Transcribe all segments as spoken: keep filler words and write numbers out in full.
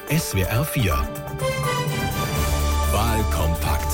S W R vier Wahlkompakt.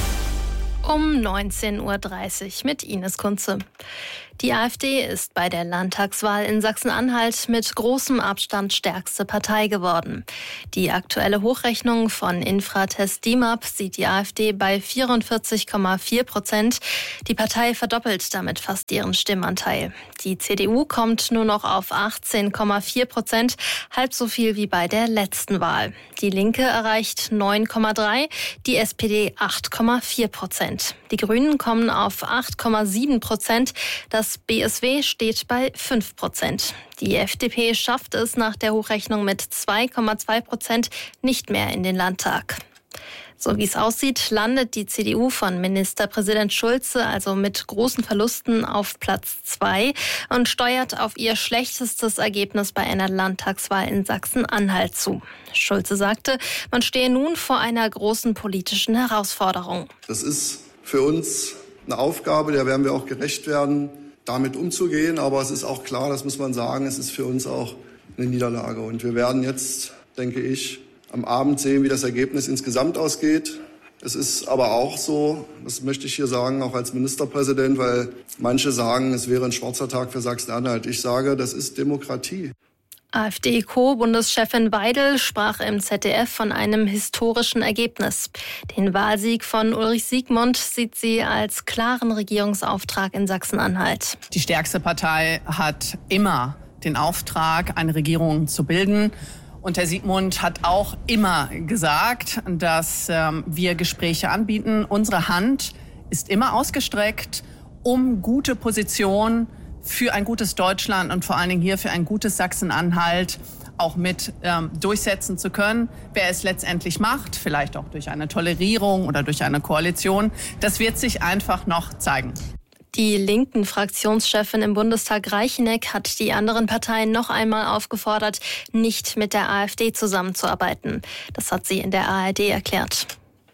Um neunzehn Uhr dreißig mit Ines Kunze. Die AfD ist bei der Landtagswahl in Sachsen-Anhalt mit großem Abstand stärkste Partei geworden. Die aktuelle Hochrechnung von Infratest D I M A P sieht die AfD bei vierundvierzig Komma vier Prozent. Die Partei verdoppelt damit fast ihren Stimmanteil. Die C D U kommt nur noch auf achtzehn Komma vier Prozent, halb so viel wie bei der letzten Wahl. Die Linke erreicht neun Komma drei, die S P D acht Komma vier Prozent. Die Grünen kommen auf acht Komma sieben Prozent. Das B S W steht bei fünf Prozent. Die F D P schafft es nach der Hochrechnung mit zwei Komma zwei Prozent nicht mehr in den Landtag. So wie es aussieht, landet die C D U von Ministerpräsident Schulze also mit großen Verlusten auf Platz zwei und steuert auf ihr schlechtestes Ergebnis bei einer Landtagswahl in Sachsen-Anhalt zu. Schulze sagte, man stehe nun vor einer großen politischen Herausforderung. Das ist für uns eine Aufgabe, der werden wir auch gerecht werden, damit umzugehen. Aber es ist auch klar, das muss man sagen, es ist für uns auch eine Niederlage. Und wir werden jetzt, denke ich, am Abend sehen, wie das Ergebnis insgesamt ausgeht. Es ist aber auch so, das möchte ich hier sagen, auch als Ministerpräsident, weil manche sagen, es wäre ein schwarzer Tag für Sachsen-Anhalt. Ich sage, das ist Demokratie. AfD-Co-Bundeschefin Weidel sprach im Z D F von einem historischen Ergebnis. Den Wahlsieg von Ulrich Siegmund sieht sie als klaren Regierungsauftrag in Sachsen-Anhalt. Die stärkste Partei hat immer den Auftrag, eine Regierung zu bilden. Und Herr Siegmund hat auch immer gesagt, dass ähm, wir Gespräche anbieten. Unsere Hand ist immer ausgestreckt, um gute Positionen für ein gutes Deutschland und vor allen Dingen hier für ein gutes Sachsen-Anhalt auch mit ähm, durchsetzen zu können. Wer es letztendlich macht, vielleicht auch durch eine Tolerierung oder durch eine Koalition, das wird sich einfach noch zeigen. Die linken Fraktionschefin im Bundestag Reicheneck hat die anderen Parteien noch einmal aufgefordert, nicht mit der AfD zusammenzuarbeiten. Das hat sie in der A R D erklärt.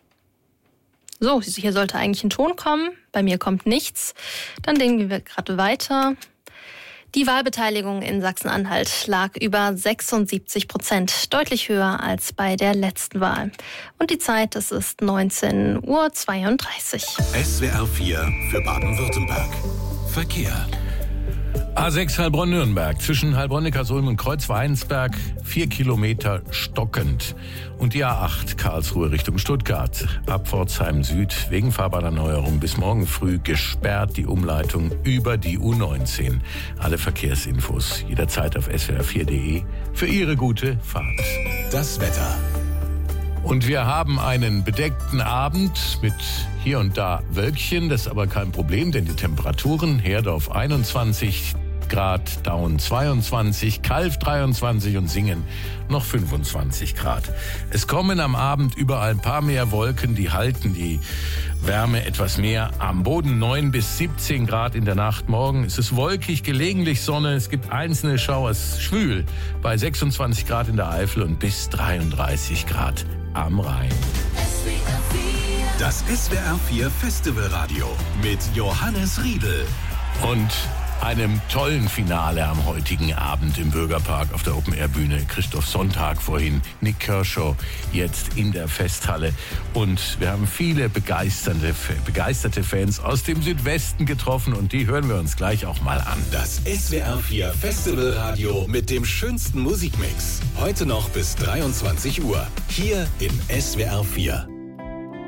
So, hier sollte eigentlich ein Ton kommen. Bei mir kommt nichts. Dann gehen wir gerade weiter. Die Wahlbeteiligung in Sachsen-Anhalt lag über sechsundsiebzig Prozent, deutlich höher als bei der letzten Wahl. Und die Zeit, es ist neunzehn Uhr zweiunddreißig. S W R vier für Baden-Württemberg. Verkehr. A sechs Heilbronn-Nürnberg zwischen Heilbronn-Neckarsulm und Kreuzweinsberg vier Kilometer stockend. Und die A acht Karlsruhe Richtung Stuttgart ab Pforzheim Süd wegen Fahrbahnerneuerung bis morgen früh gesperrt, die Umleitung über die U neunzehn. Alle Verkehrsinfos jederzeit auf S W R vier Punkt de für Ihre gute Fahrt. Das Wetter. Und wir haben einen bedeckten Abend mit hier und da Wölkchen. Das ist aber kein Problem, denn die Temperaturen: Herdorf einundzwanzig Grad, Daun zweiundzwanzig, Kalf dreiundzwanzig und Singen noch fünfundzwanzig Grad. Es kommen am Abend überall ein paar mehr Wolken, die halten die Wärme etwas mehr. Am Boden neun bis siebzehn Grad in der Nacht. Morgen ist es wolkig, gelegentlich Sonne. Es gibt einzelne Schauer, es ist schwül bei sechsundzwanzig Grad in der Eifel und bis dreiunddreißig Grad am Rhein. Das S W R vier Festivalradio mit Johannes Riedel. Und einem tollen Finale am heutigen Abend im Bürgerpark auf der Open-Air-Bühne. Christoph Sonntag vorhin, Nick Kershaw jetzt in der Festhalle. Und wir haben viele begeisternde, begeisterte Fans aus dem Südwesten getroffen und die hören wir uns gleich auch mal an. Das S W R vier Festivalradio mit dem schönsten Musikmix. Heute noch bis dreiundzwanzig Uhr. Hier im S W R vier.